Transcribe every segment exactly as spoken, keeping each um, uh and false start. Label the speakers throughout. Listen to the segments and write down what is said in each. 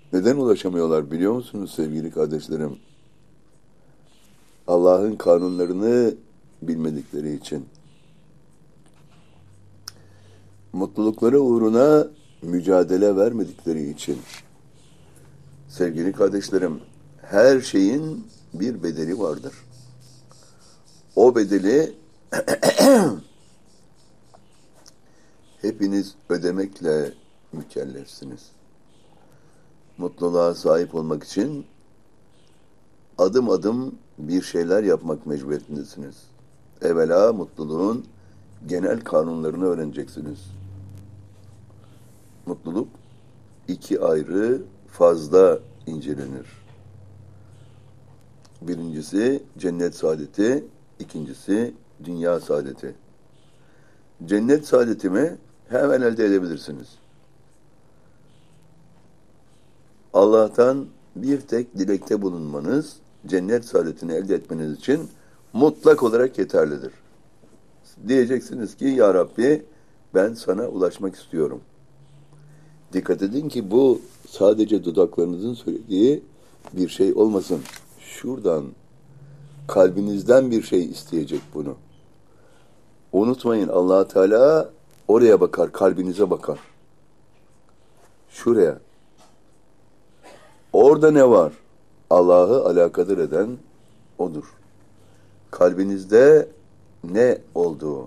Speaker 1: Neden ulaşamıyorlar biliyor musunuz sevgili kardeşlerim? Allah'ın kanunlarını bilmedikleri için. Mutlulukları uğruna mücadele vermedikleri için. Sevgili kardeşlerim, her şeyin bir bedeli vardır. O bedeli hepiniz ödemekle mükellefsiniz. Mutluluğa sahip olmak için adım adım bir şeyler yapmak mecburiyetindesiniz. Evvela mutluluğun genel kanunlarını öğreneceksiniz. Mutluluk iki ayrı fazda incelenir. Birincisi cennet saadeti, ikincisi dünya saadeti. Cennet saadetimi hemen elde edebilirsiniz. Allah'tan bir tek dilekte bulunmanız, cennet saadetini elde etmeniz için mutlak olarak yeterlidir. Diyeceksiniz ki, Ya Rabbi, ben sana ulaşmak istiyorum. Dikkat edin ki bu sadece dudaklarınızın söylediği bir şey olmasın. Şuradan, kalbinizden bir şey isteyecek bunu. Unutmayın, Allah Teala oraya bakar, kalbinize bakar. Şuraya. Orada ne var? Allah'ı alakadar eden odur. Kalbinizde ne olduğu.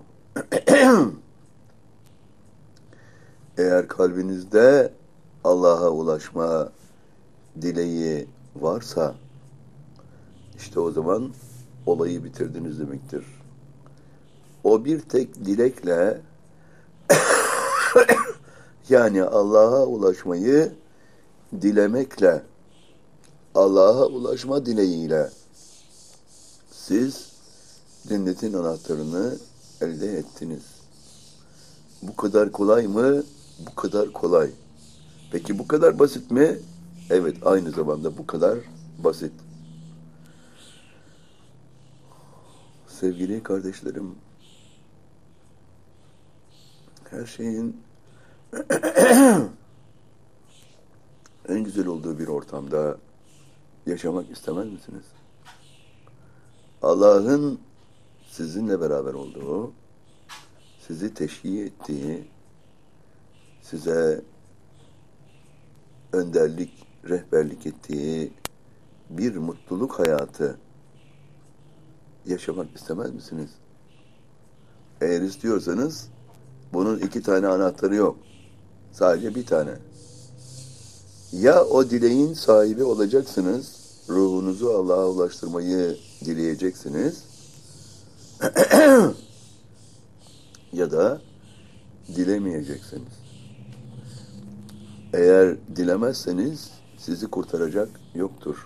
Speaker 1: Eğer kalbinizde Allah'a ulaşma dileği varsa, işte o zaman olayı bitirdiniz demektir. O bir tek dilekle yani Allah'a ulaşmayı dilemekle, Allah'a ulaşma dileğiyle siz cennetin anahtarını elde ettiniz. Bu kadar kolay mı? Bu kadar kolay. Peki bu kadar basit mi? Evet, aynı zamanda bu kadar basit. Sevgili kardeşlerim, her şeyin en güzel olduğu bir ortamda yaşamak istemez misiniz? Allah'ın sizinle beraber olduğu, sizi teşhir ettiği, size önderlik, rehberlik ettiği bir mutluluk hayatı yaşamak istemez misiniz? Eğer istiyorsanız bunun iki tane anahtarı yok. Sadece bir tane. Ya o dileğin sahibi olacaksınız, ruhunuzu Allah'a ulaştırmayı dileyeceksiniz ya da dilemeyeceksiniz. Eğer dilemezseniz sizi kurtaracak yoktur.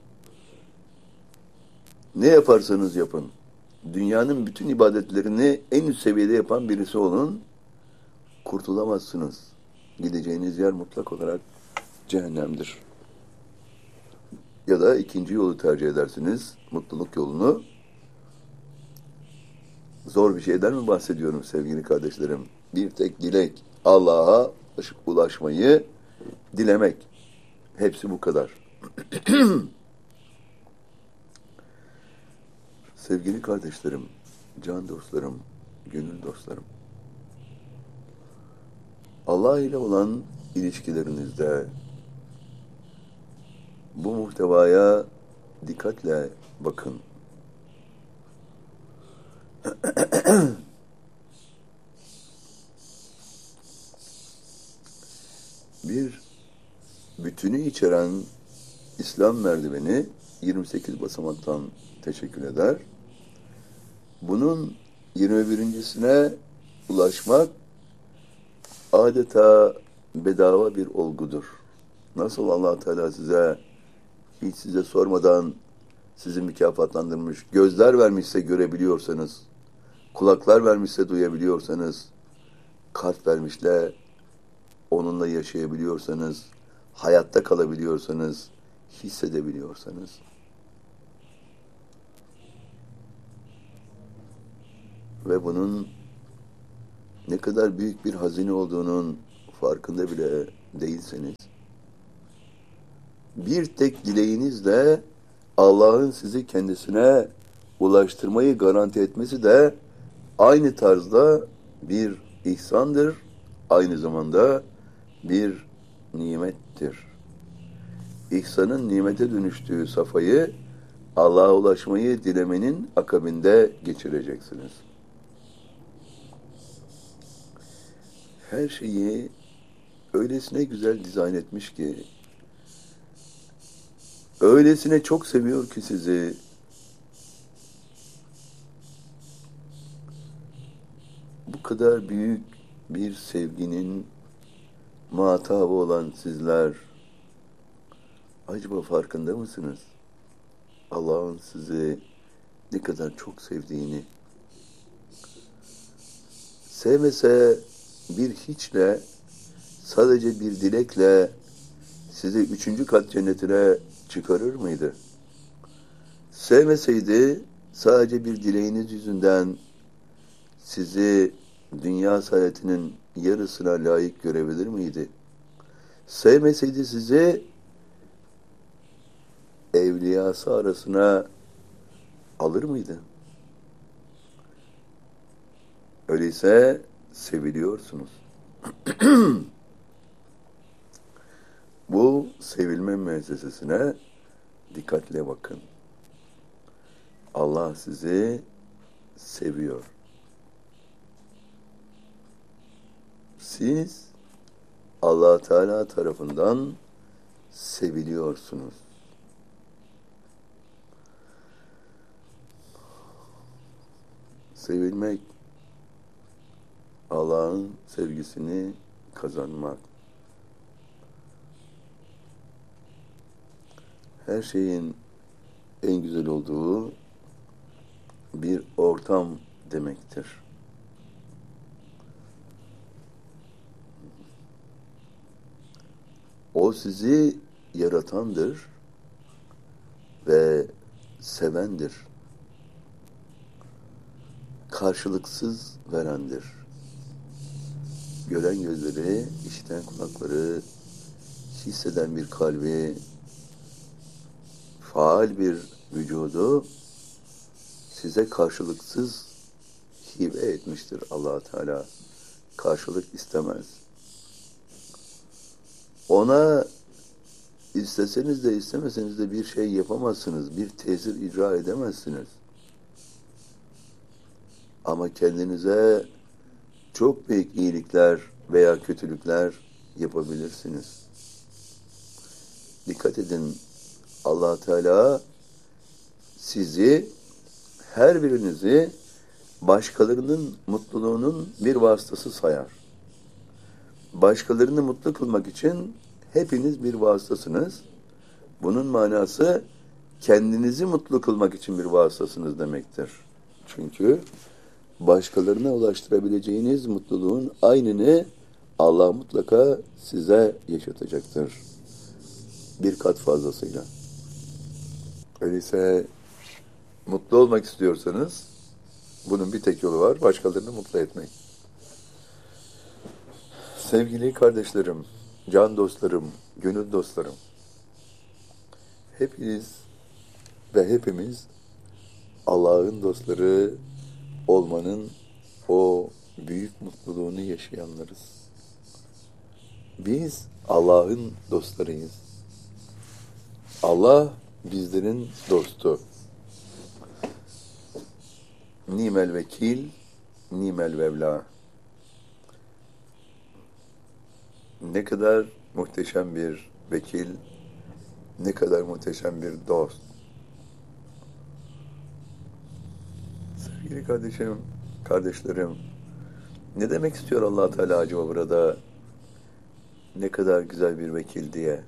Speaker 1: Ne yaparsanız yapın, dünyanın bütün ibadetlerini en üst seviyede yapan birisi olun, kurtulamazsınız. Gideceğiniz yer mutlak olarak cehennemdir. Ya da ikinci yolu tercih edersiniz, mutluluk yolunu. Zor bir şeyden mi bahsediyorum sevgili kardeşlerim? Bir tek dilek, Allah'a ulaşmayı dilemek. Hepsi bu kadar. Sevgili kardeşlerim, can dostlarım, gönül dostlarım. Allah ile olan ilişkilerinizde bu muhtevaya dikkatle bakın. Bir bütünü içeren İslam merdiveni yirmi sekiz basamaktan teşekkül eder. Bunun yirmi birincisine ulaşmak adeta bedava bir olgudur. Nasıl Allah Teala size hiç size sormadan sizi mükafatlandırmış, gözler vermişse görebiliyorsanız, kulaklar vermişse duyabiliyorsanız, kalp vermişle onunla yaşayabiliyorsanız, hayatta kalabiliyorsanız, hissedebiliyorsanız, ve bunun ne kadar büyük bir hazine olduğunun farkında bile değilseniz, bir tek dileğinizle Allah'ın sizi kendisine ulaştırmayı garanti etmesi de aynı tarzda bir ihsandır, aynı zamanda bir nimettir. İhsanın nimete dönüştüğü safhayı Allah'a ulaşmayı dilemenin akabinde geçireceksiniz. Her şeyi öylesine güzel dizayn etmiş ki, öylesine çok seviyor ki sizi, bu kadar büyük bir sevginin muhatabı olan sizler, acaba farkında mısınız? Allah'ın sizi ne kadar çok sevdiğini. Sevmese bir hiçle, sadece bir dilekle sizi üçüncü kat cennetine çıkarır mıydı? Sevmeseydi sadece bir dileğiniz yüzünden sizi dünya saadetinin yarısına layık görebilir miydi? Sevmeseydi sizi evliyası arasına alır mıydı? Öyleyse seviliyorsunuz. Bu sevilme müessesesine dikkatle bakın. Allah sizi seviyor. Siz Allah Teala tarafından seviliyorsunuz. Sevilmek, Allah'ın sevgisini kazanmak. Her şeyin en güzel olduğu bir ortam demektir. O sizi yaratandır ve sevendir. Karşılıksız verendir. Gören gözleri, işiten kulakları, hisseden bir kalbi, faal bir vücudu size karşılıksız hibe etmiştir Allah Teala. Karşılık istemez. Ona isteseniz de istemeseniz de bir şey yapamazsınız, bir tesir icra edemezsiniz. Ama kendinize çok büyük iyilikler veya kötülükler yapabilirsiniz. Dikkat edin, Allah Teala sizi, her birinizi başkalarının mutluluğunun bir vasıtası sayar. Başkalarını mutlu kılmak için hepiniz bir vasıtasınız. Bunun manası kendinizi mutlu kılmak için bir vasıtasınız demektir. Çünkü başkalarına ulaştırabileceğiniz mutluluğun aynını Allah mutlaka size yaşatacaktır. Bir kat fazlasıyla. Öyleyse mutlu olmak istiyorsanız bunun bir tek yolu var, başkalarını mutlu etmek. Sevgili kardeşlerim, can dostlarım, gönül dostlarım, hepiniz ve hepimiz Allah'ın dostları olmanın o büyük mutluluğunu yaşayanlarız. Biz Allah'ın dostlarıyız. Allah bizlerin dostu. Nimel vekil, nimel vevla. Ne kadar muhteşem bir vekil, ne kadar muhteşem bir dost. Sevgili kardeşim, kardeşlerim, ne demek istiyor Allah Teala acaba burada? Ne kadar güzel bir vekil diye.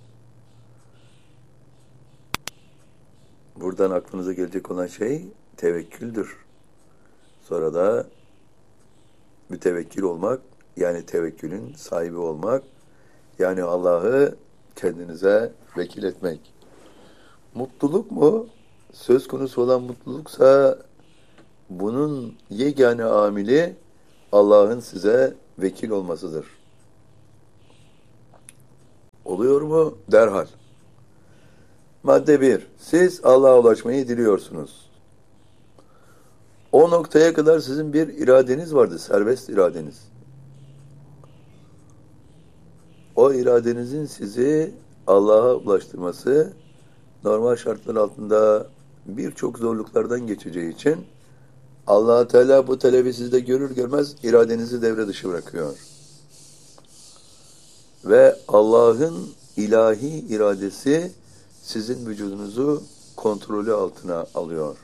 Speaker 1: Buradan aklınıza gelecek olan şey tevekküldür. Sonra da mütevekkil olmak, yani tevekkülün sahibi olmak, yani Allah'ı kendinize vekil etmek. Mutluluk mu? Söz konusu olan mutluluksa bunun yegane amili Allah'ın size vekil olmasıdır. Oluyor mu? Derhal. Madde bir. Siz Allah'a ulaşmayı diliyorsunuz. O noktaya kadar sizin bir iradeniz vardı, serbest iradeniz. O iradenizin sizi Allah'a ulaştırması normal şartlar altında birçok zorluklardan geçeceği için Allah Teala bu talebi sizde görür görmez iradenizi devre dışı bırakıyor. Ve Allah'ın ilahi iradesi sizin vücudunuzu kontrolü altına alıyor.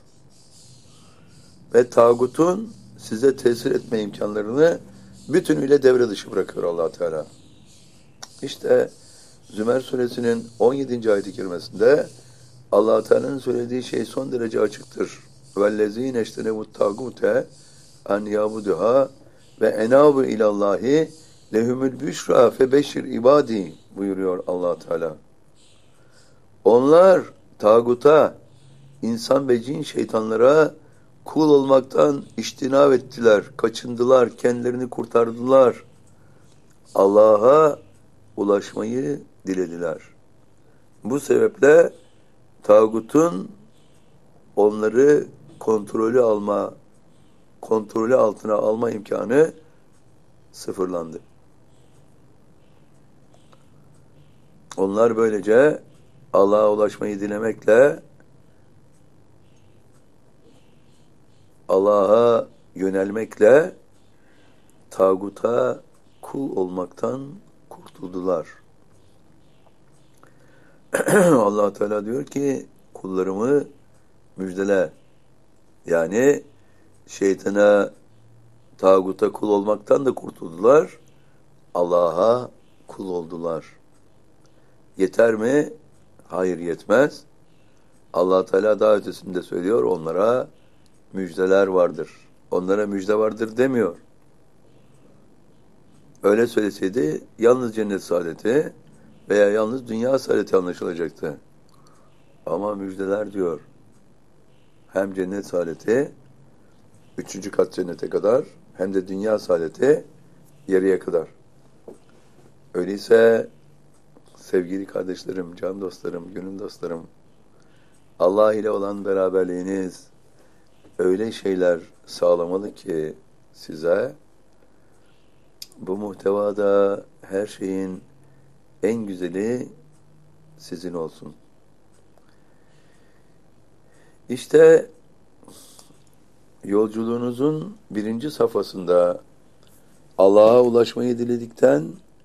Speaker 1: Ve tağutun size tesir etme imkanlarını bütünüyle devre dışı bırakıyor Allah Teala. İşte Zümer suresinin on yedinci ayet-i kerimesinde Allah Teala'nın söylediği şey son derece açıktır. Vellezîne eştenebut tâgûte an yâbuduhâ ve enâbu ilallâhi lehumul büşrâ febeşşir ibâdî buyuruyor Allah Teala. Onlar tağuta, insan ve cin şeytanlara kul olmaktan iştinab ettiler, kaçındılar, kendilerini kurtardılar. Allah'a ulaşmayı dilediler. Bu sebeple tağutun onları kontrolü alma, kontrolü altına alma imkanı sıfırlandı. Onlar böylece Allah'a ulaşmayı dilemekle Allah'a yönelmekle tağuta kul olmaktan kurtuldular. Allah Teala diyor ki kullarımı müjdele. Yani şeytana, tağuta kul olmaktan da kurtuldular. Allah'a kul oldular. Yeter mi? Hayır, yetmez. Allah Teala daha ötesinde söylüyor, onlara müjdeler vardır. Onlara müjde vardır demiyor. Öyle söyleseydi yalnız cennet saadeti veya yalnız dünya saadeti anlaşılacaktı. Ama müjdeler diyor. Hem cennet saadeti üçüncü kat cennete kadar hem de dünya saadeti yarıya kadar. Öyleyse sevgili kardeşlerim, can dostlarım, gönül dostlarım, Allah ile olan beraberliğiniz öyle şeyler sağlamalı ki size bu muhtevada her şeyin en güzeli sizin olsun. İşte yolculuğunuzun birinci safhasında Allah'a ulaşmayı diledikten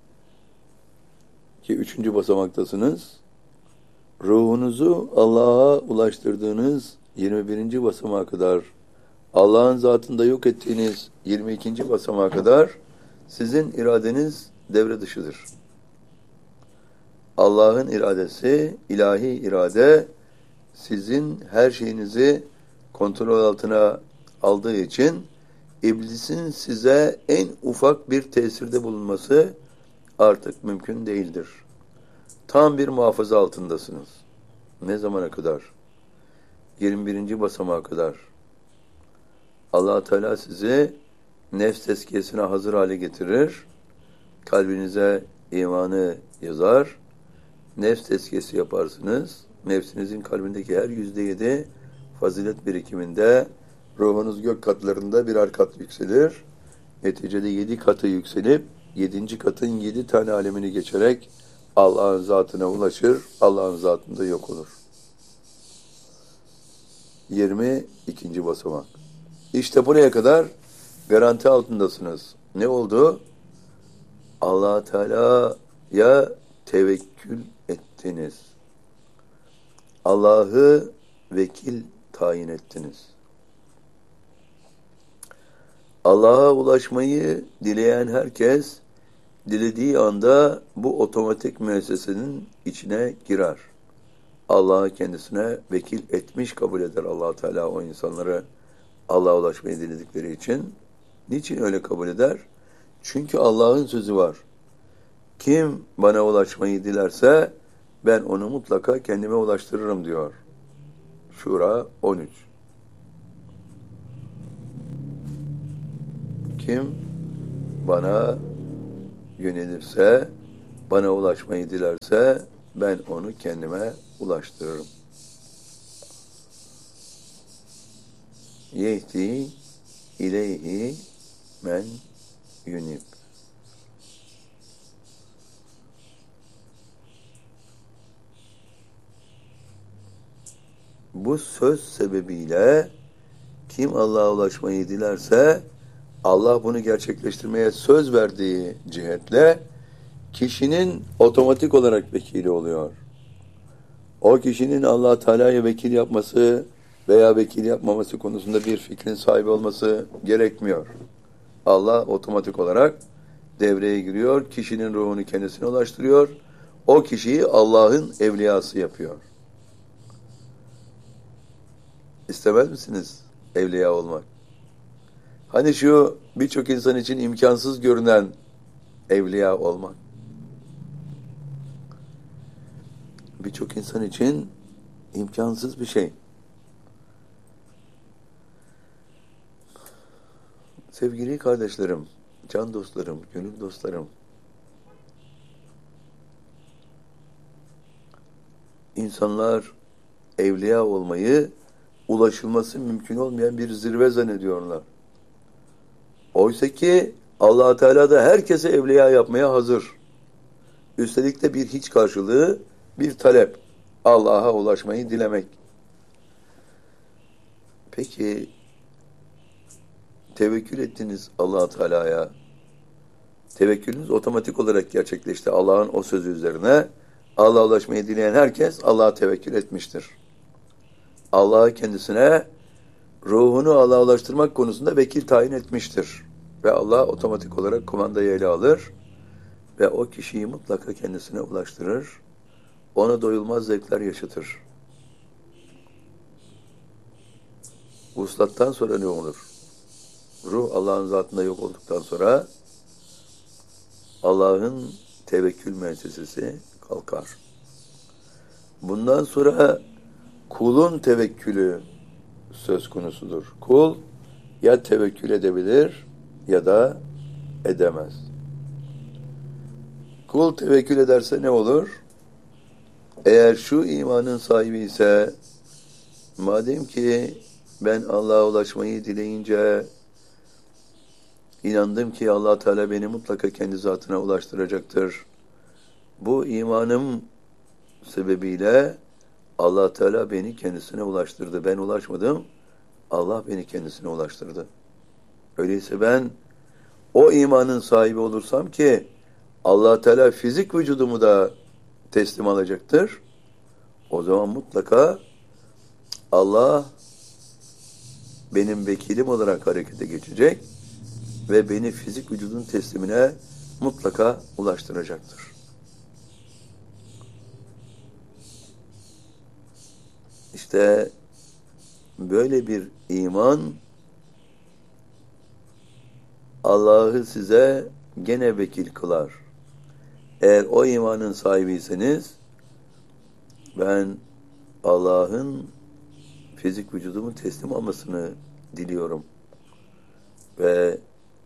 Speaker 1: ki üçüncü basamaktasınız, ruhunuzu Allah'a ulaştırdığınız yirmi birinci basamağa kadar, Allah'ın zatında yok ettiğiniz yirmi ikinci basamağa kadar sizin iradeniz devre dışıdır. Allah'ın iradesi, ilahi irade sizin her şeyinizi kontrol altına aldığı için iblisin size en ufak bir tesirde bulunması artık mümkün değildir. Tam bir muhafaza altındasınız. Ne zamana kadar? yirmi birinci basamağa kadar. Allah Teala sizi nefs tezkiyesine hazır hale getirir. Kalbinize imanı yazar. Nefs tezkiyesi yaparsınız. Nefsinizin kalbindeki her yüzde yedi fazilet birikiminde ruhunuz gök katlarında birer kat yükselir. Neticede yedi katı yükselip yedinci katın yedi tane alemini geçerek Allah'ın zatına ulaşır. Allah'ın zatında yok olur. yirmi ikinci basamak. İşte buraya kadar garanti altındasınız. Ne oldu? Allah Teala'ya tevekkül ettiniz. Allah'ı vekil tayin ettiniz. Allah'a ulaşmayı dileyen herkes dilediği anda bu otomatik müessesenin içine girer. Allah'ı kendisine vekil etmiş kabul eder Allah Teala o insanları Allah'a ulaşmayı diledikleri için. Niçin öyle kabul eder? Çünkü Allah'ın sözü var. Kim bana ulaşmayı dilerse ben onu mutlaka kendime ulaştırırım diyor. Şura on üç. Kim bana yönelirse, bana ulaşmayı dilerse ben onu kendime ulaştırırım. Yehdi ileyhi men yunib. Bu söz sebebiyle kim Allah'a ulaşmayı dilerse Allah bunu gerçekleştirmeye söz verdiği cihetle kişinin otomatik olarak vekili oluyor. O kişinin Allah Teala'ya vekil yapması veya vekil yapmaması konusunda bir fikrin sahibi olması gerekmiyor. Allah otomatik olarak devreye giriyor, kişinin ruhunu kendisine ulaştırıyor. O kişiyi Allah'ın evliyası yapıyor. İstemez misiniz evliya olmak? Hani şu birçok insan için imkansız görünen evliya olmak. Birçok insan için imkansız bir şey. Sevgili kardeşlerim, can dostlarım, gönül dostlarım, insanlar evliya olmayı ulaşılması mümkün olmayan bir zirve zannediyorlar. Oysa ki Allah Teala da herkese evliya yapmaya hazır. Üstelik de bir hiç karşılığı, bir talep. Allah'a ulaşmayı dilemek. Peki tevekkül ettiniz Allah Teala'ya. Tevekkülünüz otomatik olarak gerçekleşti Allah'ın o sözü üzerine. Allah'a ulaşmayı dileyen herkes Allah'a tevekkül etmiştir. Allah'a kendisine ruhunu Allah'a ulaştırmak konusunda vekil tayin etmiştir. Ve Allah otomatik olarak kumandayı ele alır ve o kişiyi mutlaka kendisine ulaştırır. Ona doyulmaz zevkler yaşatır. Vuslattan sonra ne olur? Ruh Allah'ın zatında yok olduktan sonra Allah'ın tevekkül müessesesi kalkar. Bundan sonra kulun tevekkülü söz konusudur. Kul ya tevekkül edebilir ya da edemez. Kul tevekkül ederse ne olur? Eğer şu imanın sahibi ise, madem ki ben Allah'a ulaşmayı dileyince inandım ki Allah Teala beni mutlaka kendi zatına ulaştıracaktır. Bu imanım sebebiyle Allah Teala beni kendisine ulaştırdı. Ben ulaşmadım. Allah beni kendisine ulaştırdı. Öyleyse ben o imanın sahibi olursam ki Allah Teala fizik vücudumu da teslim alacaktır. O zaman mutlaka Allah benim vekilim olarak harekete geçecek ve beni fizik vücudun teslimine mutlaka ulaştıracaktır. İşte böyle bir iman Allah'ı size gene vekil kılar. Eğer o imanın sahibiyseniz ben Allah'ın fizik vücudumu teslim almasını diliyorum. Ve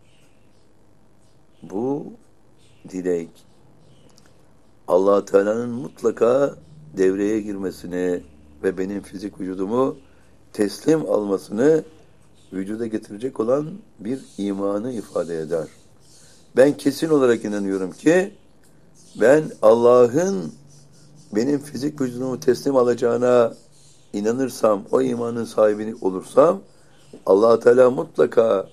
Speaker 1: bu dilek Allah Teala'nın mutlaka devreye girmesini ve benim fizik vücudumu teslim almasını vücuda getirecek olan bir imanı ifade eder. Ben kesin olarak inanıyorum ki ben Allah'ın benim fizik vücudumu teslim alacağına inanırsam, o imanın sahibini olursam Allah Teala mutlaka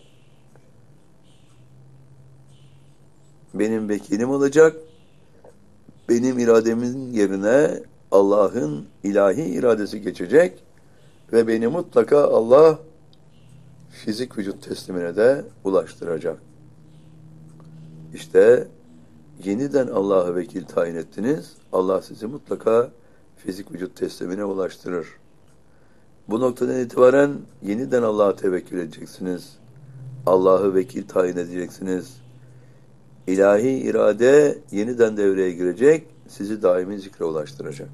Speaker 1: benim vekilim olacak. Benim irademin yerine Allah'ın ilahi iradesi geçecek ve beni mutlaka Allah fizik vücut teslimine de ulaştıracak. İşte yeniden Allah'a vekil tayin ettiniz. Allah sizi mutlaka fizik vücut teslimine ulaştırır. Bu noktadan itibaren yeniden Allah'a tevekkül edeceksiniz. Allah'ı vekil tayin edeceksiniz. İlahi irade yeniden devreye girecek, sizi daimi zikre ulaştıracak.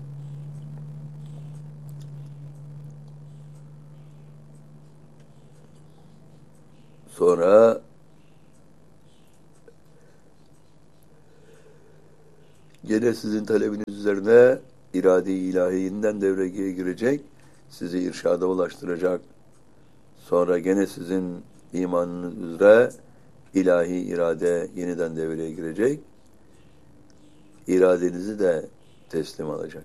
Speaker 1: Sonra gene sizin talebiniz üzerine irade-i ilahiyinden devreye girecek, sizi irşada ulaştıracak. Sonra gene sizin imanınız üzere ilahi irade yeniden devreye girecek, iradenizi de teslim alacak.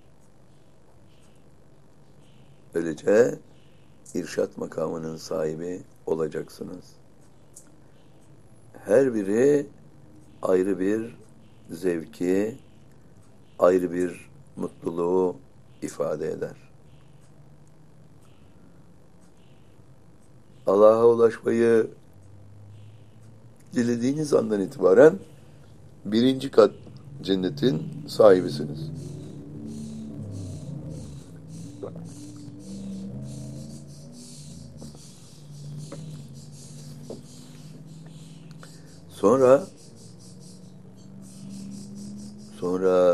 Speaker 1: Böylece irşat makamının sahibi olacaksınız. Her biri ayrı bir zevki, ayrı bir mutluluğu ifade eder. Allah'a ulaşmayı dilediğiniz andan itibaren birinci kat cennetin sahibisiniz. Sonra sonra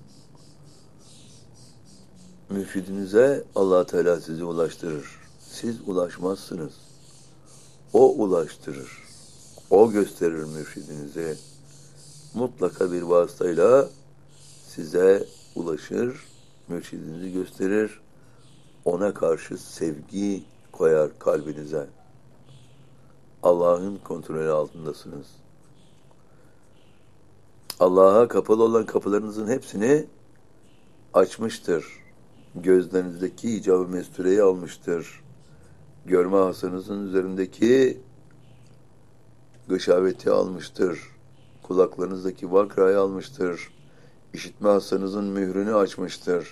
Speaker 1: mürşidinize Allah Teala sizi ulaştırır. Siz ulaşmazsınız. O ulaştırır. O gösterir mürşidinizi. Mutlaka bir vasıtayla size ulaşır, mürşidinizi gösterir. Ona karşı sevgi koyar kalbinize. Allah'ın kontrolü altındasınız. Allah'a kapalı olan kapılarınızın hepsini açmıştır. Gözlerinizdeki icab-ı mestureyi almıştır. Görme hasanızın üzerindeki gışaveti almıştır. Kulaklarınızdaki vakrayı almıştır. İşitme hasanızın mührünü açmıştır.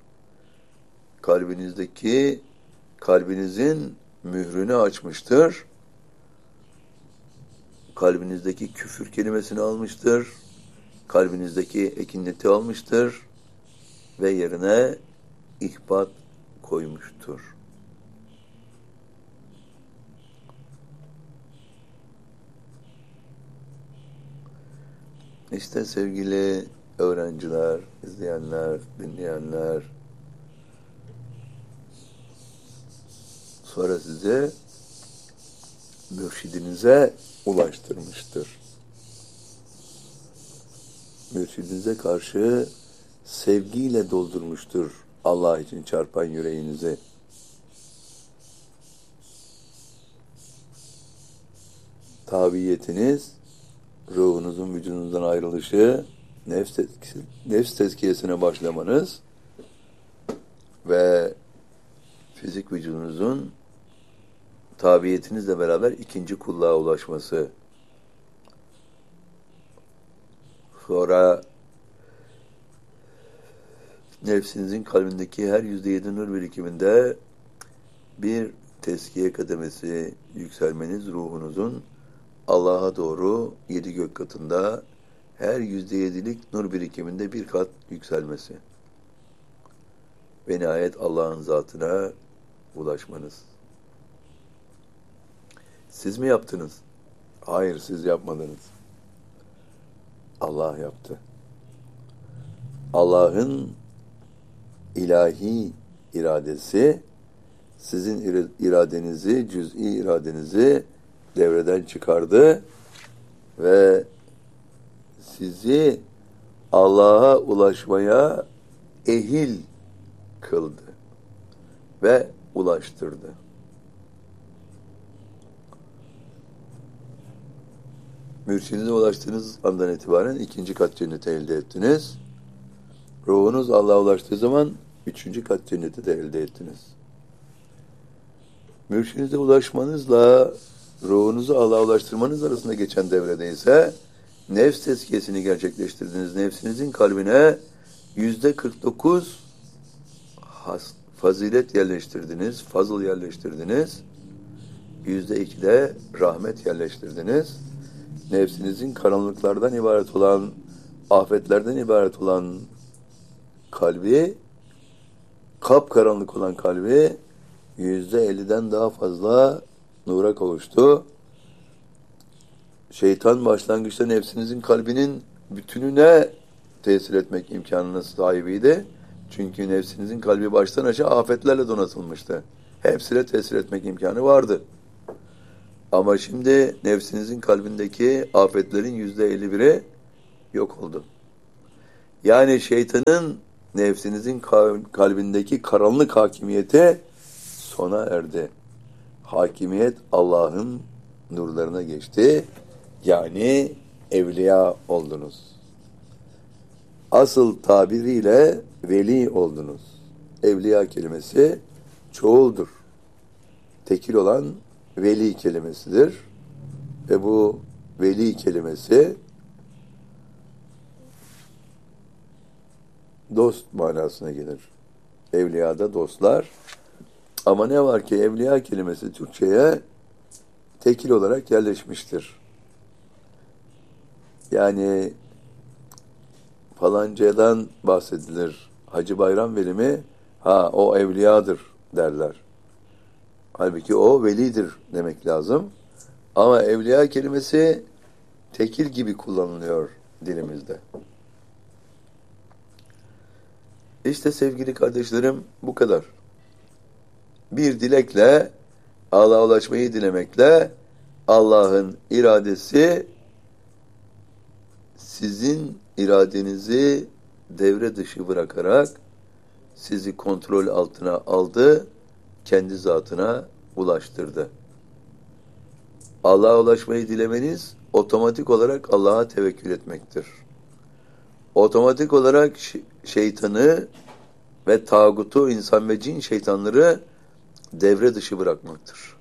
Speaker 1: Kalbinizdeki, kalbinizin mührünü açmıştır. Kalbinizdeki küfür kelimesini almıştır. Kalbinizdeki ekineti almıştır. Ve yerine ihbat koymuştur. İşte sevgili öğrenciler, izleyenler, dinleyenler, sonra size mürşidinize ulaştırmıştır. Mürşidinize karşı sevgiyle doldurmuştur Allah için çarpan yüreğinizi. Tabiyetiniz, ruhunuzun vücudunuzdan ayrılışı, nefs, tezkiyesi, nefs tezkiyesine başlamanız ve fizik vücudunuzun tabiyetinizle beraber ikinci kulluğa ulaşması. Sonra nefsinizin kalbindeki her yüzde yedi nur birikiminde bir tezkiye kademesi yükselmeniz, ruhunuzun Allah'a doğru yedi gök katında her yüzde yedilik nur birikiminde bir kat yükselmesi. Ve nihayet Allah'ın zatına ulaşmanız. Siz mi yaptınız? Hayır, siz yapmadınız. Allah yaptı. Allah'ın ilahi iradesi sizin iradenizi, cüz'i iradenizi devreden çıkardı ve sizi Allah'a ulaşmaya ehil kıldı ve ulaştırdı. Mürşidinize ulaştığınız andan itibaren ikinci kat cenneti elde ettiniz. Ruhunuz Allah'a ulaştığı zaman üçüncü kat cenneti de elde ettiniz. Mürşidinize ulaşmanızla ruhunuzu Allah'a ulaştırmanız arasında geçen devrede ise nefs tezkiyesini gerçekleştirdiniz. Nefsinizin kalbine yüzde kırk dokuz fazilet yerleştirdiniz, fazıl yerleştirdiniz. Yüzde iki de rahmet yerleştirdiniz. Nefsinizin karanlıklardan ibaret olan, afetlerden ibaret olan kalbi, kapkaranlık olan kalbi yüzde elliden daha fazla nura kavuştu. Şeytan başlangıçta nefsinizin kalbinin bütününe tesir etmek imkanına sahibiydi. Çünkü nefsinizin kalbi baştan aşağı afetlerle donatılmıştı. Hepsine tesir etmek imkanı vardı. Ama şimdi nefsinizin kalbindeki afetlerin yüzde elli biri yok oldu. Yani şeytanın nefsinizin kalbindeki karanlık hakimiyeti sona erdi. Hakimiyet Allah'ın nurlarına geçti. Yani evliya oldunuz. Asıl tabiriyle veli oldunuz. Evliya kelimesi çoğuldur. Tekil olan veli kelimesidir. Ve bu veli kelimesi dost manasına gelir. Evliyada dostlar. Ama ne var ki evliya kelimesi Türkçe'ye tekil olarak yerleşmiştir. Yani falancadan bahsedilir. Hacı Bayram Veli mi? Ha o evliyadır derler. Halbuki o velidir demek lazım. Ama evliya kelimesi tekil gibi kullanılıyor dilimizde. İşte sevgili kardeşlerim bu kadar. Bir dilekle, Allah'a ulaşmayı dilemekle Allah'ın iradesi sizin iradenizi devre dışı bırakarak sizi kontrol altına aldı, kendi zatına ulaştırdı. Allah'a ulaşmayı dilemeniz otomatik olarak Allah'a tevekkül etmektir. Otomatik olarak şeytanı ve tağutu, insan ve cin şeytanları devre dışı bırakmaktır.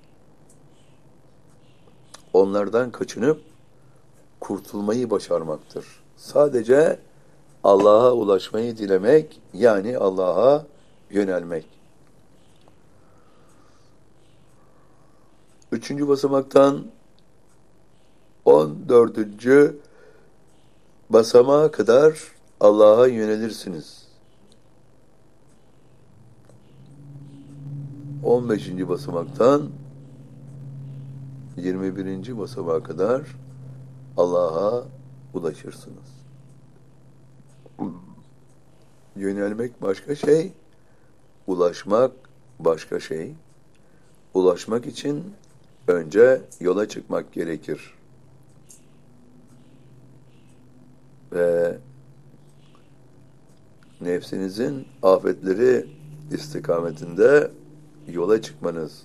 Speaker 1: Onlardan kaçınıp kurtulmayı başarmaktır. Sadece Allah'a ulaşmayı dilemek, yani Allah'a yönelmek. Üçüncü basamaktan on dördüncü basamağa kadar Allah'a yönelirsiniz. on beşinci basamaktan yirmi birinci basamağa kadar Allah'a ulaşırsınız. Yönelmek başka şey, ulaşmak başka şey. Ulaşmak için önce yola çıkmak gerekir. Ve nefsinizin afetleri istikametinde yola çıkmanız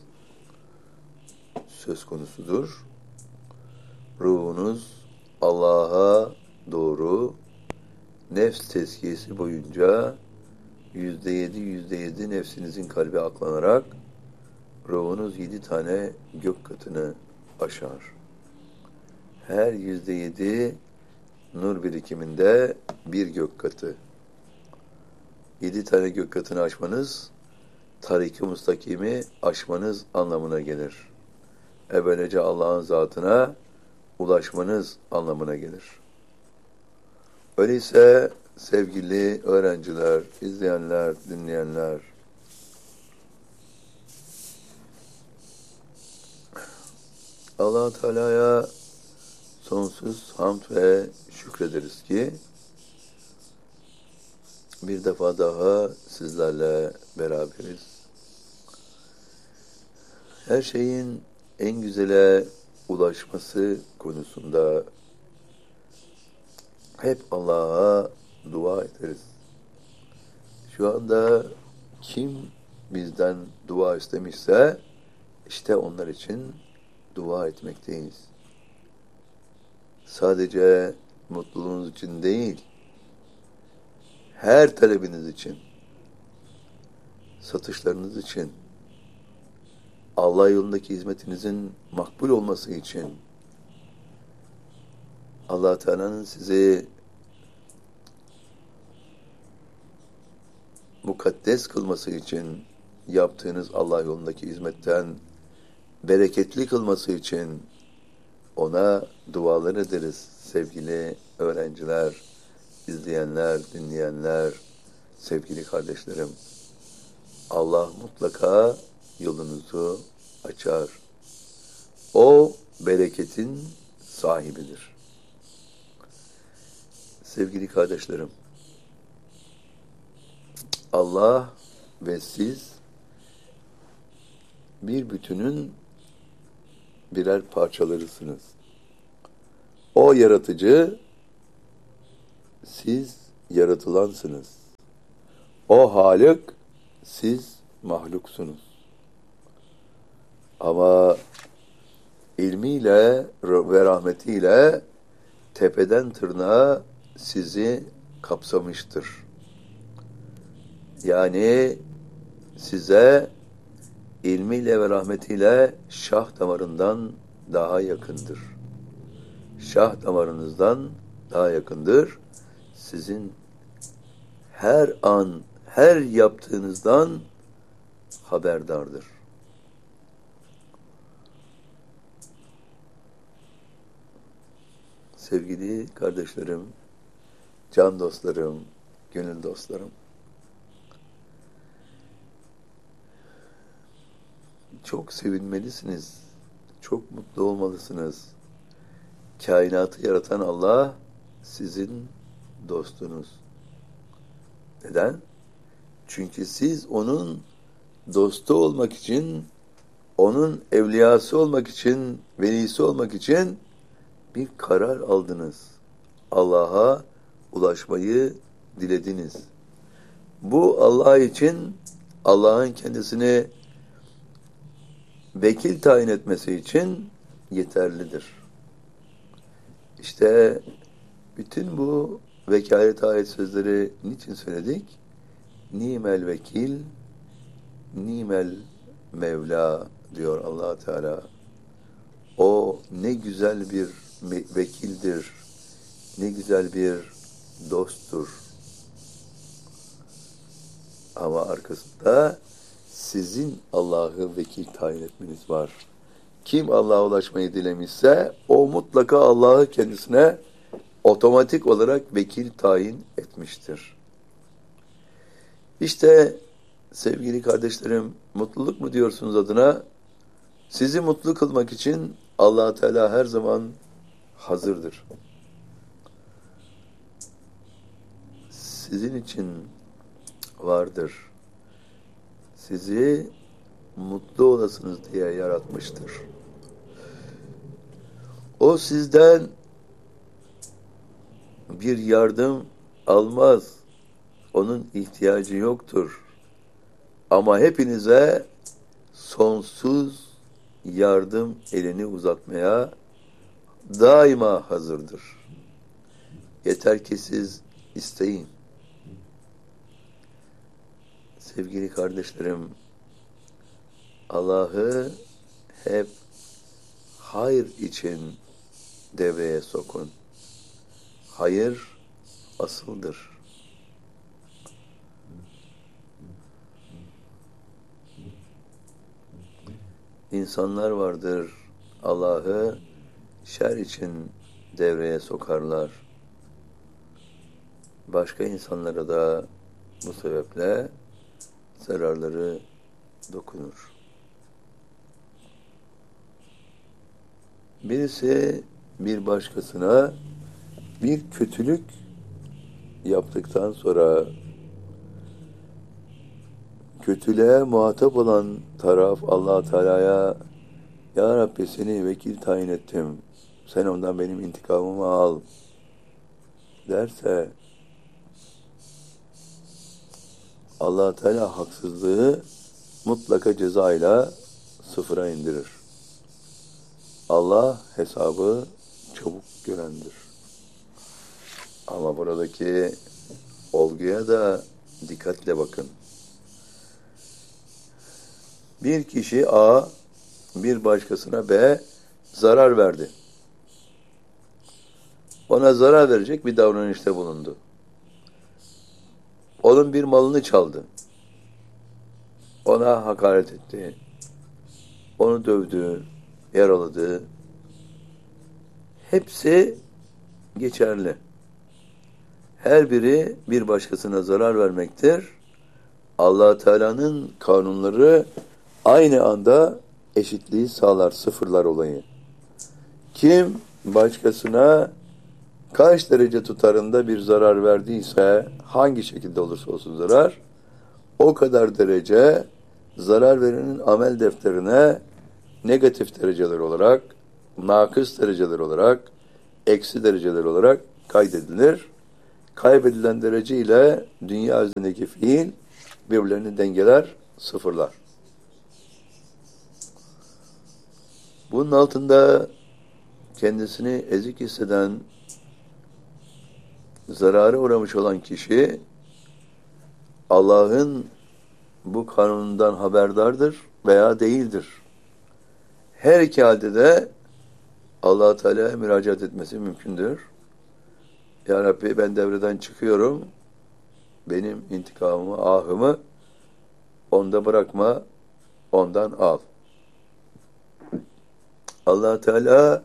Speaker 1: söz konusudur. Ruhunuz Allah'a doğru nefs tezkiyesi boyunca yüzde yedi, yüzde yedi nefsinizin kalbi aklanarak ruhunuz yedi tane gök katını aşar. Her yüzde yedi nur birikiminde bir gök katı. Yedi tane gök katını aşmanız, tarik-i mustakimi aşmanız anlamına gelir. E böylece Allah'ın zatına ulaşmanız anlamına gelir. Öyleyse sevgili öğrenciler, izleyenler, dinleyenler, Allah Teala'ya sonsuz hamd ve şükrederiz ki bir defa daha sizlerle beraberiz. Her şeyin en güzele ulaşması konusunda hep Allah'a dua ederiz. Şu anda kim bizden dua istemişse işte onlar için dua etmekteyiz. Sadece mutluluğunuz için değil, her talebiniz için, satışlarınız için, Allah yolundaki hizmetinizin makbul olması için, Allah Teala'nın sizi mukaddes kılması için, yaptığınız Allah yolundaki hizmetten bereketli kılması için ona dualar ederiz sevgili öğrenciler, izleyenler, dinleyenler, sevgili kardeşlerim. Allah mutlaka yolunuzu açar. O bereketin sahibidir. Sevgili kardeşlerim, Allah ve siz bir bütünün birer parçalarısınız. O yaratıcı, siz yaratılansınız. O Halık, siz mahluksunuz. Ama ilmiyle ve rahmetiyle tepeden tırnağa sizi kapsamıştır. Yani size ilmiyle ve rahmetiyle şah damarından daha yakındır. Şah damarınızdan daha yakındır. Sizin her an, her yaptığınızdan haberdardır. Sevgili kardeşlerim, can dostlarım, gönül dostlarım, çok sevinmelisiniz, çok mutlu olmalısınız. Kainatı yaratan Allah sizin dostunuz. Neden? Çünkü siz onun dostu olmak için, onun evliyası olmak için, velisi olmak için bir karar aldınız. Allah'a ulaşmayı dilediniz. Bu Allah için, Allah'ın kendisini vekil tayin etmesi için yeterlidir. İşte bütün bu vekalet ayet sözleri niçin söyledik? Nimel vekil, nimel Mevla diyor Allah Teala. O ne güzel bir vekildir, ne güzel bir dosttur. Ama arkasında sizin Allah'ı vekil tayin etmeniz var. Kim Allah'a ulaşmayı dilemişse o mutlaka Allah'ı kendisine otomatik olarak vekil tayin etmiştir. İşte sevgili kardeşlerim, mutluluk mu diyorsunuz adına? Sizi mutlu kılmak için Allah Teala her zaman hazırdır. Sizin için vardır. Sizi mutlu olasınız diye yaratmıştır. O sizden bir yardım almaz. Onun ihtiyacı yoktur. Ama hepinize sonsuz yardım elini uzatmaya daima hazırdır. Yeter ki siz isteyin. Sevgili kardeşlerim, Allah'ı hep hayır için devreye sokun. Hayır asıldır. İnsanlar vardır, Allah'ı şer için devreye sokarlar. Başka insanlara da bu sebeple zararları dokunur. Birisi bir başkasına bir kötülük yaptıktan sonra kötülüğe muhatap olan taraf Allah Teala'ya Ya Rabbi seni vekil tayin ettim. Sen ondan benim intikamımı al derse Allah Teala haksızlığı mutlaka cezayla sıfıra indirir. Allah hesabı çabuk görendir. Ama buradaki olguya da dikkatle bakın. Bir kişi A, bir başkasına B zarar verdi. Ona zarar verecek bir davranışta bulundu. Onun bir malını çaldı. Ona hakaret etti. Onu dövdü, yaraladı. Hepsi geçerli. Her biri bir başkasına zarar vermektir. Allah Teala'nın kanunları aynı anda eşitliği sağlar, sıfırlar olayı. Kim başkasına kaç derece tutarında bir zarar verdiyse, hangi şekilde olursa olsun zarar, o kadar derece zarar verenin amel defterine negatif dereceler olarak, nakıs dereceler olarak, eksi dereceler olarak kaydedilir. kaybedilen derece ile dünya üzerindeki fiil birbirlerini dengeler, sıfırlar. Bunun altında kendisini ezik hisseden, zarara uğramış olan kişi Allah'ın bu kanunundan haberdardır veya değildir. Her iki halde de Allah-u Teala'ya müracaat etmesi mümkündür. Ya Rabbi, ben devreden çıkıyorum. Benim intikamımı, ahımı onda bırakma, ondan al. Allah Teala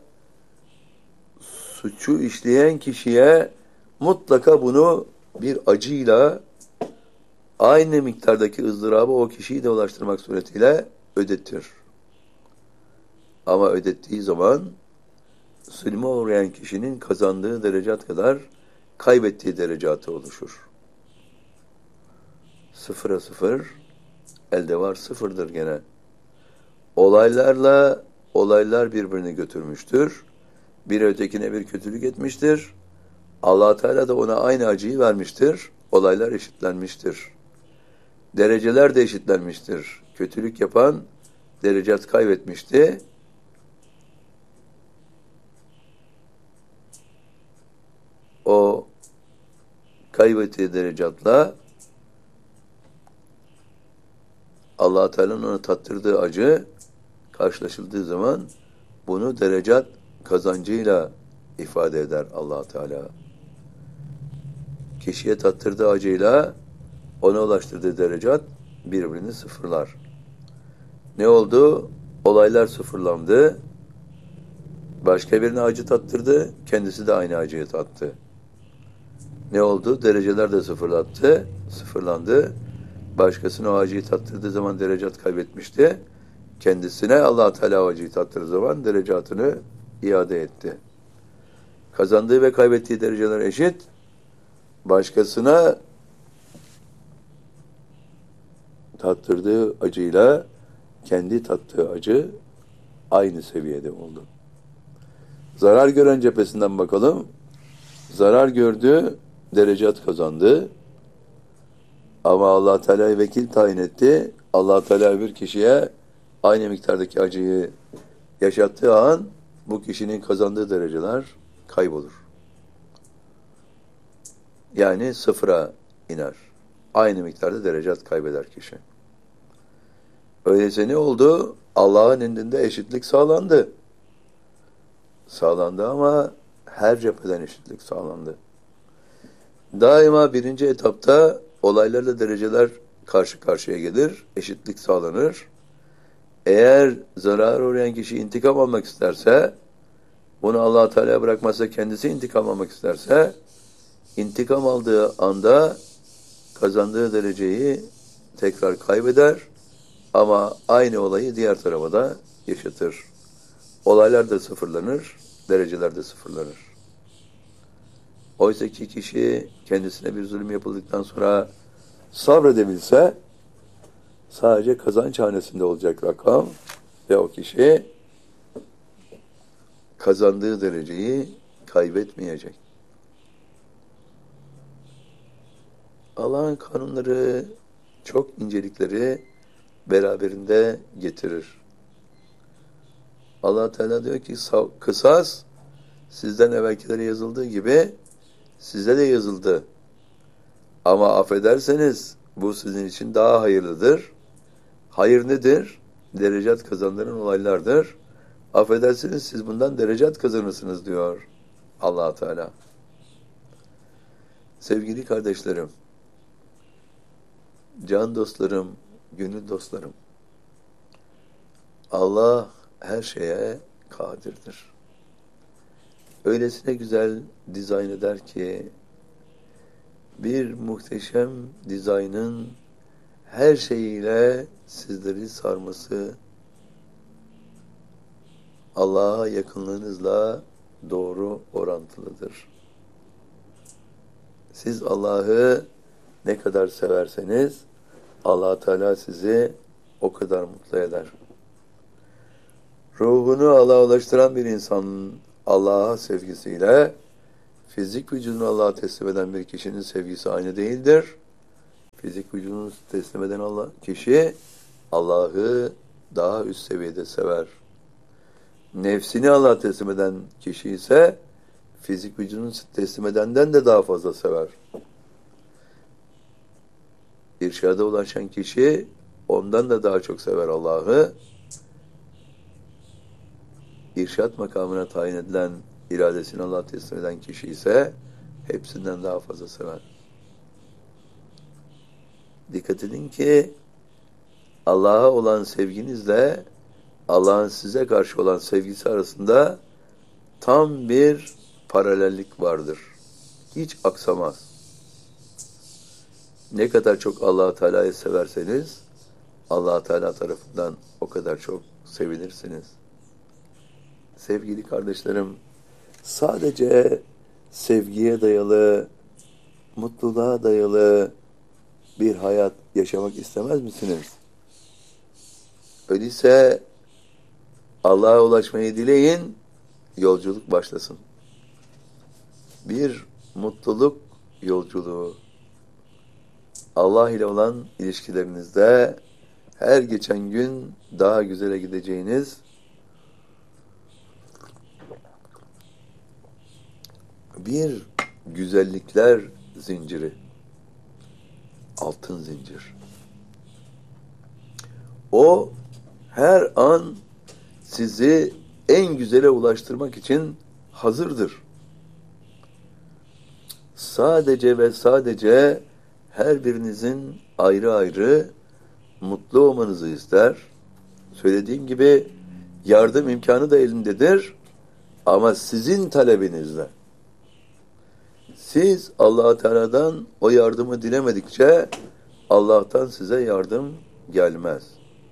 Speaker 1: suçu işleyen kişiye mutlaka bunu bir acıyla, aynı miktardaki ızdırabı o kişiyi de ulaştırmak suretiyle ödetir. Ama ödettiği zaman zulme uğrayan kişinin kazandığı derecat kadar kaybettiği derecatı oluşur. Sıfıra sıfır, elde var sıfırdır gene. Olaylarla olaylar birbirini götürmüştür. Bir ötekine bir kötülük etmiştir. Allah Teala da ona aynı acıyı vermiştir. Olaylar eşitlenmiştir. Dereceler de eşitlenmiştir. Kötülük yapan derecat kaybetmişti. O kaybettiği derecatla Allah Teala'nın ona tattırdığı acı karşılaşıldığı zaman bunu derecat kazancıyla ifade eder Allah Teala. Kişiye tattırdığı acıyla ona ulaştırdığı derecat birbirini sıfırlar. Ne oldu? Olaylar sıfırlandı. Başka birine acı tattırdı, kendisi de aynı acıyı tattı. Ne oldu? Dereceler de sıfırlattı, sıfırlandı. Başkasına o acıyı tattırdığı zaman derecat kaybetmişti. Kendisine Allah Teala acıyı tattırdığı zaman derecatını iade etti. Kazandığı ve kaybettiği dereceler eşit. Başkasına tattırdığı acıyla kendi tattığı acı aynı seviyede oldu. Zarar gören cephesinden bakalım. Zarar gördü, derecat kazandı. Ama Allah Teala'yı vekil tayin etti. Allah Teala bir kişiye aynı miktardaki acıyı yaşattığı an bu kişinin kazandığı dereceler kaybolur. Yani sıfıra iner. Aynı miktarda derecat kaybeder kişi. Öyleyse ne oldu? Allah'ın indinde eşitlik sağlandı. Sağlandı ama her cepheden eşitlik sağlandı. Daima birinci etapta olaylarla dereceler karşı karşıya gelir, eşitlik sağlanır. Eğer zarar uğrayan kişi intikam almak isterse, bunu Allah Teala'ya bırakmazsa kendisi intikam almak isterse, intikam aldığı anda kazandığı dereceyi tekrar kaybeder ama aynı olayı diğer tarafa da yaşatır. Olaylar da sıfırlanır, dereceler de sıfırlanır. Oysa ki kişi kendisine bir zulüm yapıldıktan sonra sabredebilse sadece kazanç hanesinde olacak rakam ve o kişi kazandığı dereceyi kaybetmeyecek. Allah'ın kanunları çok incelikleri beraberinde getirir. Allah Teala diyor ki kısas sizden evvelkilere yazıldığı gibi size de yazıldı. Ama affederseniz bu sizin için daha hayırlıdır. Hayır nedir? Derecat kazandıran olaylardır. Affedersiniz siz bundan derecat kazanırsınız diyor Allah Teala. Sevgili kardeşlerim, can dostlarım, gönül dostlarım, Allah her şeye kadirdir. Öylesine güzel dizayn eder ki bir muhteşem dizaynın her şeyiyle sizleri sarması Allah'a yakınlığınızla doğru orantılıdır. Siz Allah'ı ne kadar severseniz Allah Teala sizi o kadar mutlu eder. Ruhunu Allah'a ulaştıran bir insanın Allah'a sevgisiyle Fizik vücudunu Allah'a teslim eden bir kişinin sevgisi aynı değildir. Fizik vücudunu teslim eden Allah, kişi Allah'ı daha üst seviyede sever. Nefsini Allah'a teslim eden kişi ise fizik vücudunu teslim edenden de daha fazla sever. İrşada ulaşan kişi ondan da daha çok sever Allah'ı. İrşat makamına tayin edilen iradesini Allah'a teslim eden kişi ise hepsinden daha fazla sever. Dikkat edin ki Allah'a olan sevginizle Allah'ın size karşı olan sevgisi arasında tam bir paralellik vardır. Hiç aksamaz. Ne kadar çok Allah-u Teala'yı severseniz Allah-u Teala tarafından o kadar çok sevilirsiniz. Sevgili kardeşlerim, sadece sevgiye dayalı, mutluluğa dayalı bir hayat yaşamak istemez misiniz? Öyleyse Allah'a ulaşmayı dileyin, yolculuk başlasın. Bir mutluluk yolculuğu. Allah ile olan ilişkilerinizde her geçen gün daha güzele gideceğiniz bir güzellikler zinciri. Altın zincir. O her an sizi en güzele ulaştırmak için hazırdır. Sadece ve sadece her birinizin ayrı ayrı mutlu olmanızı ister. Söylediğim gibi yardım imkanı da elindedir ama sizin talebinizle. Siz Allah-u Teala'dan o yardımı dilemedikçe Allah'tan size yardım gelmez.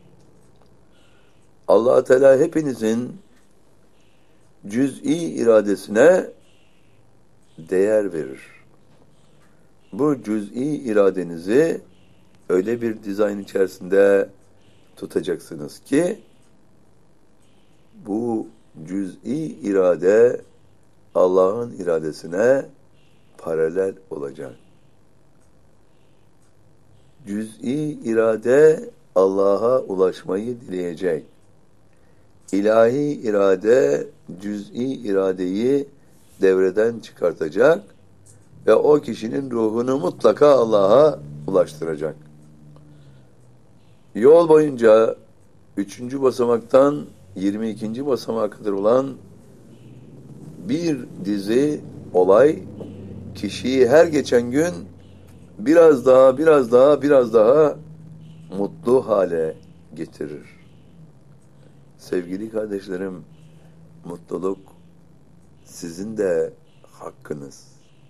Speaker 1: Allah-u Teala hepinizin cüz'i iradesine değer verir. Bu cüz'i iradenizi öyle bir dizayn içerisinde tutacaksınız ki bu cüz'i irade Allah'ın iradesine paralel olacak. Cüz'i irade Allah'a ulaşmayı dileyecek. İlahi irade cüz'i iradeyi devreden çıkartacak ve o kişinin ruhunu mutlaka Allah'a ulaştıracak. Yol boyunca üçüncü basamaktan yirmi ikinci basamağa kadar olan bir dizi olay kişiyi her geçen gün biraz daha, biraz daha, biraz daha mutlu hale getirir. Sevgili kardeşlerim, mutluluk sizin de hakkınız.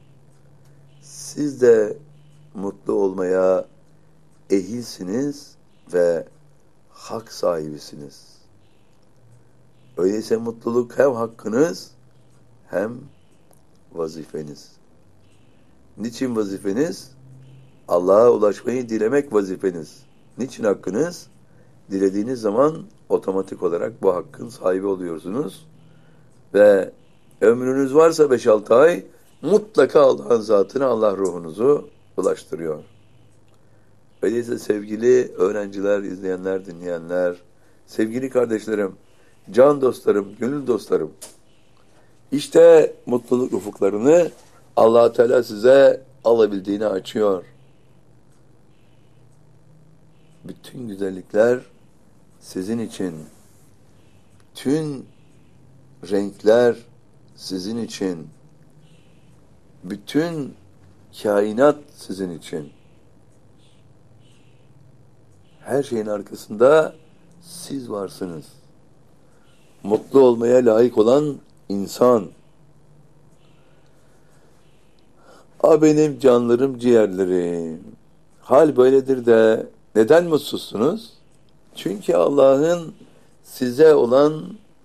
Speaker 1: Siz de mutlu olmaya ehilsiniz ve hak sahibisiniz. Öyleyse mutluluk hem hakkınız hem vazifeniz. Niçin vazifeniz? Allah'a ulaşmayı dilemek vazifeniz. Niçin hakkınız? Dilediğiniz zaman otomatik olarak bu hakkın sahibi oluyorsunuz. Ve ömrünüz varsa beş altı ay mutlaka Allah'ın zatına Allah ruhunuzu ulaştırıyor. Öyleyse sevgili öğrenciler, izleyenler, dinleyenler, sevgili kardeşlerim, can dostlarım, gönül dostlarım, işte mutluluk ufuklarını Allah-u Teala size alabildiğini açıyor. Bütün güzellikler sizin için, bütün renkler sizin için, bütün kainat sizin için. Her şeyin arkasında siz varsınız. Mutlu olmaya layık olan insan. A benim canlarım, ciğerlerim. Hal böyledir de neden mutsuzsunuz? Çünkü Allah'ın size olan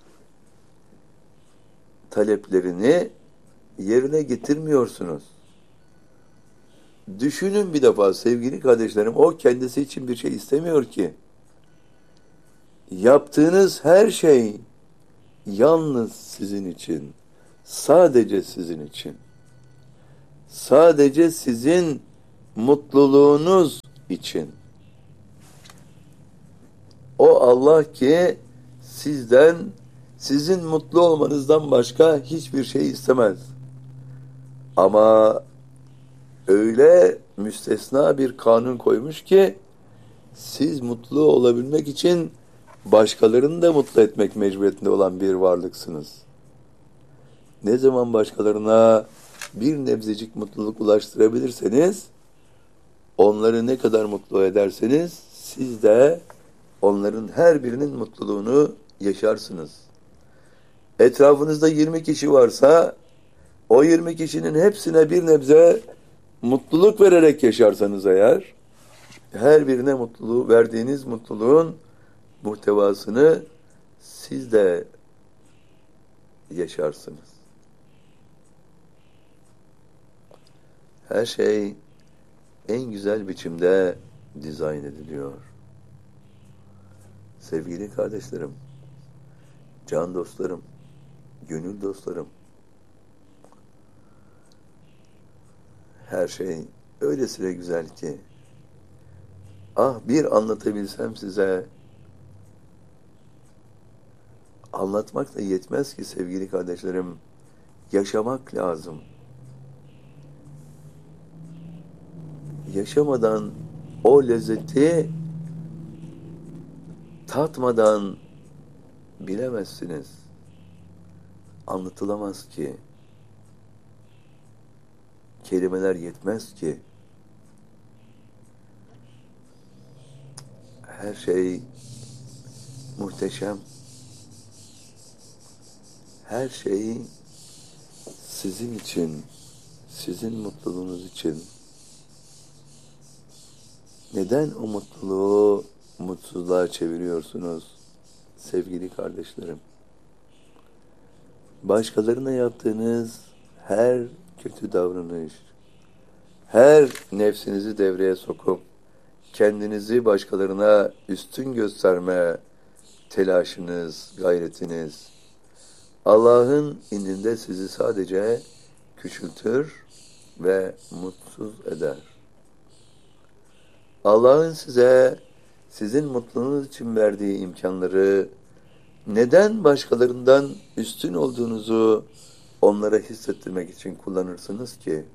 Speaker 1: taleplerini yerine getirmiyorsunuz. Düşünün bir defa sevgili kardeşlerim, o kendisi için bir şey istemiyor ki. Yaptığınız her şey yalnız sizin için, sadece sizin için. sadece sizin mutluluğunuz için. O Allah ki sizden, sizin mutlu olmanızdan başka hiçbir şey istemez. Ama öyle müstesna bir kanun koymuş ki siz mutlu olabilmek için başkalarını da mutlu etmek mecburiyetinde olan bir varlıksınız. Ne zaman başkalarına bir nebzecik mutluluk ulaştırabilirseniz, onları ne kadar mutlu ederseniz, siz de onların her birinin mutluluğunu yaşarsınız. Etrafınızda yirmi kişi varsa, o yirmi kişinin hepsine bir nebze mutluluk vererek yaşarsanız eğer, her birine mutluluğu, verdiğiniz mutluluğun muhtevasını siz de yaşarsınız. Her şey en güzel biçimde dizayn ediliyor. Sevgili kardeşlerim, can dostlarım, gönül dostlarım, her şey öylesine güzel ki, ah bir anlatabilsem size, anlatmak da yetmez ki sevgili kardeşlerim, yaşamak lazım. Yaşamadan o lezzeti tatmadan bilemezsiniz. Anlatılamaz ki. Kelimeler yetmez ki. Her şey muhteşem. Her şey sizin için, sizin mutluluğunuz için. Neden o mutluluğu mutsuzluğa çeviriyorsunuz sevgili kardeşlerim? Başkalarına yaptığınız her kötü davranış, her nefsinizi devreye sokup kendinizi başkalarına üstün gösterme telaşınız, gayretiniz, Allah'ın indinde sizi sadece küçültür ve mutsuz eder. Allah'ın size, sizin mutluluğunuz için verdiği imkanları neden başkalarından üstün olduğunuzu onlara hissettirmek için kullanırsınız ki?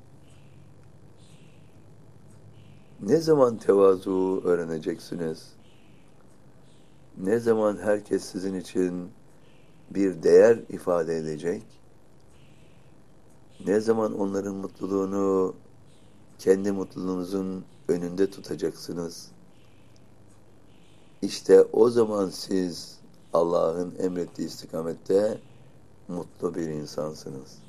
Speaker 1: Ne zaman tevazu öğreneceksiniz? Ne zaman herkes sizin için bir değer ifade edecek? Ne zaman onların mutluluğunu kendi mutluluğunuzun önünde tutacaksınız? İşte o zaman siz Allah'ın emrettiği istikamette mutlu bir insansınız.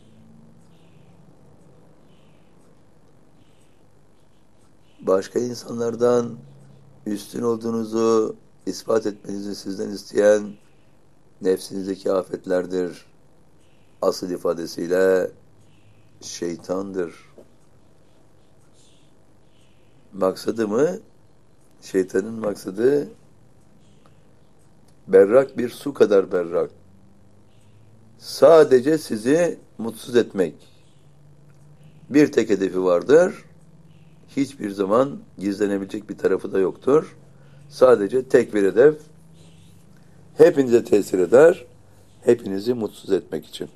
Speaker 1: Başka insanlardan üstün olduğunuzu ispat etmenizi sizden isteyen nefsinizdeki afetlerdir. Asıl ifadesiyle şeytandır. Maksadı mı? Şeytanın maksadı berrak bir su kadar berrak. Sadece sizi mutsuz etmek. Bir tek hedefi vardır. Hiçbir zaman gizlenebilecek bir tarafı da yoktur. Sadece tek bir hedef. Hepinize tesir eder. Hepinizi mutsuz etmek için.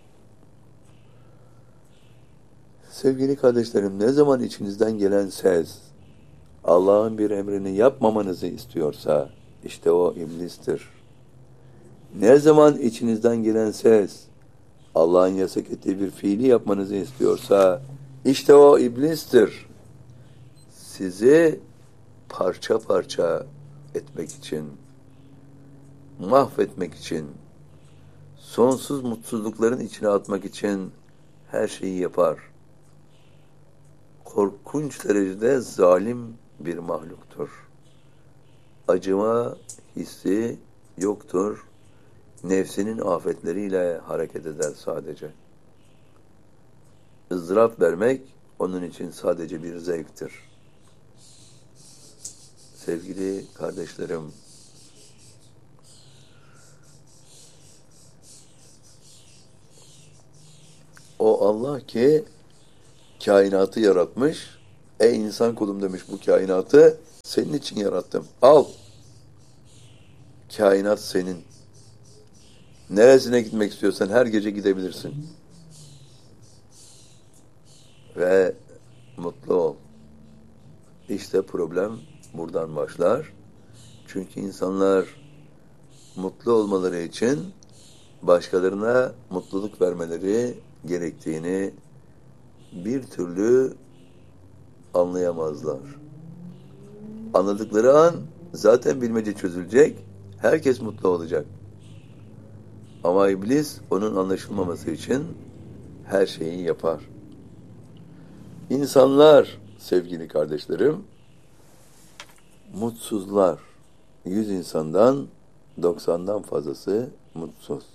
Speaker 1: Sevgili kardeşlerim, ne zaman içinizden gelen ses Allah'ın bir emrini yapmamanızı istiyorsa işte o iblistir. Ne zaman içinizden gelen ses Allah'ın yasak ettiği bir fiili yapmanızı istiyorsa işte o iblistir. Sizi parça parça etmek için, mahvetmek için, sonsuz mutsuzlukların içine atmak için her şeyi yapar. Korkunç derecede zalim bir mahluktur. Acıma hissi yoktur. Nefsinin afetleriyle hareket eder sadece. ızdırap vermek onun için sadece bir zevktir. Sevgili kardeşlerim, o Allah ki kainatı yaratmış. Ey insan kulum demiş, bu kainatı senin için yarattım. Al. Kainat senin. Neresine gitmek istiyorsan her gece gidebilirsin. Ve mutlu ol. İşte problem buradan başlar. Çünkü insanlar mutlu olmaları için başkalarına mutluluk vermeleri gerektiğini bir türlü anlayamazlar. Anladıkları an zaten bilmece çözülecek, herkes mutlu olacak. Ama iblis onun anlaşılmaması için her şeyi yapar. İnsanlar, sevgili kardeşlerim, mutsuzlar. Yüz insandan doksandan fazlası mutsuz.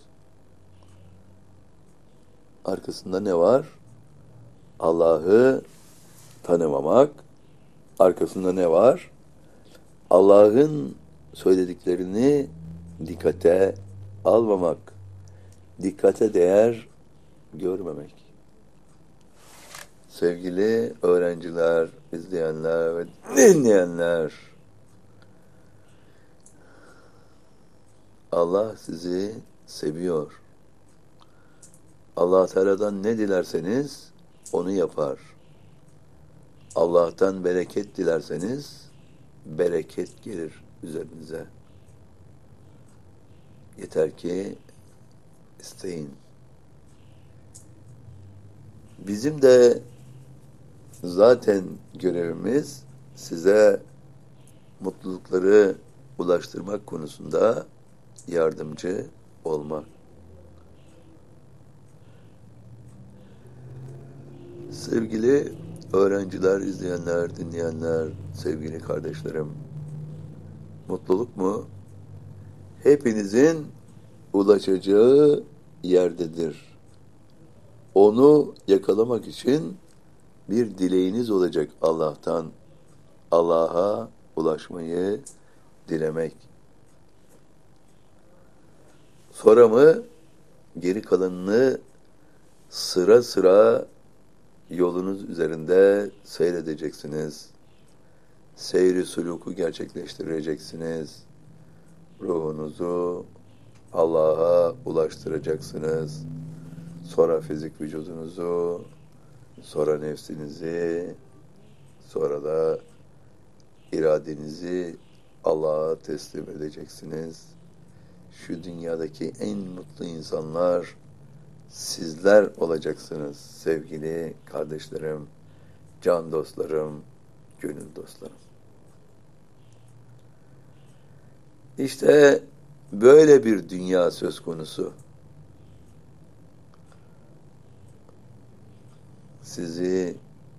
Speaker 1: Arkasında ne var? Allah'ı tanımamak. Arkasında ne var? Allah'ın söylediklerini dikkate almamak. Dikkate değer görmemek. Sevgili öğrenciler, izleyenler ve dinleyenler, Allah sizi seviyor. Allah Teala'dan ne dilerseniz onu yapar. Allah'tan bereket dilerseniz bereket gelir üzerinize. Yeter ki isteyin. Bizim de zaten görevimiz size mutlulukları ulaştırmak konusunda yardımcı olmak. Sevgili öğrenciler, izleyenler, dinleyenler, sevgili kardeşlerim, mutluluk mu? Hepinizin ulaşacağı yerdedir. Onu yakalamak için bir dileğiniz olacak Allah'tan. Allah'a ulaşmayı dilemek. Sonra mı geri kalanını sıra sıra yolunuz üzerinde seyredeceksiniz. Seyri suluku gerçekleştireceksiniz. Ruhunuzu Allah'a ulaştıracaksınız. Sonra fizik vücudunuzu, sonra nefsinizi, sonra da iradenizi Allah'a teslim edeceksiniz. Şu dünyadaki en mutlu insanlar sizler olacaksınız sevgili kardeşlerim, can dostlarım, gönül dostlarım. İşte böyle bir dünya söz konusu. Sizi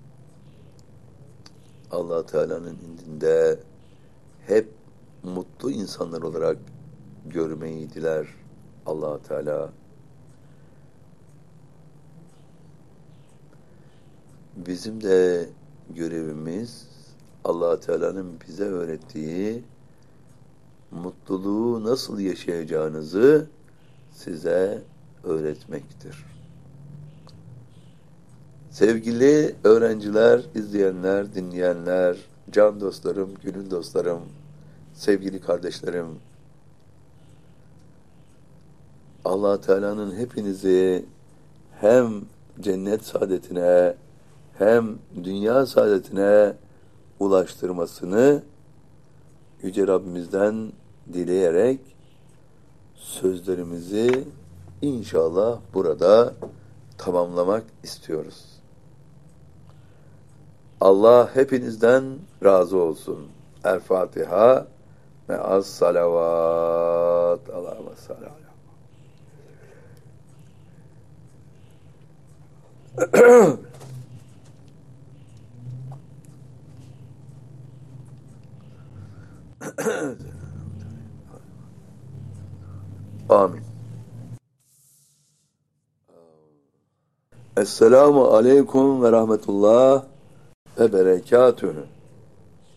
Speaker 1: Allah Teala'nın indinde hep mutlu insanlar olarak görmeyi diler Allah Teala. Bizim de görevimiz Allah Teala'nın bize öğrettiği mutluluğu nasıl yaşayacağınızı size öğretmektir. Sevgili öğrenciler, izleyenler, dinleyenler, can dostlarım, gönül dostlarım, sevgili kardeşlerim, Allah Teala'nın hepinizi hem cennet saadetine hem dünya saadetine ulaştırmasını Yüce Rabbimizden dileyerek sözlerimizi inşallah burada tamamlamak istiyoruz. Allah hepinizden razı olsun. El Fatiha ve az salavat. Allahümme salli ala. Amin. Esselamu aleyküm ve rahmetullah ve berekatühü.